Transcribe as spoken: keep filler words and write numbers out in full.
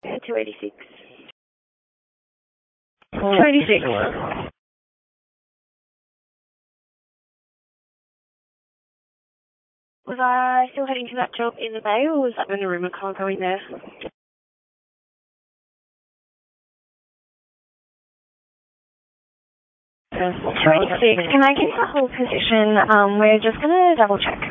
two eighty-six. two eighty-six. Was I still heading to that job in the bay, or was that when the rumour car going there? two eighty-six. Can I get the whole position? Um, we're just going to double check.